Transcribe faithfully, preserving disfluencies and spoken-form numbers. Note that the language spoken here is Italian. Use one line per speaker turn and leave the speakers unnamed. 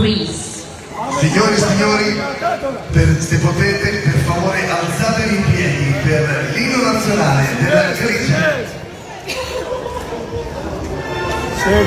Greece.
Signori e signori, per, se potete, per favore alzatevi in piedi per l'inno nazionale della Grecia.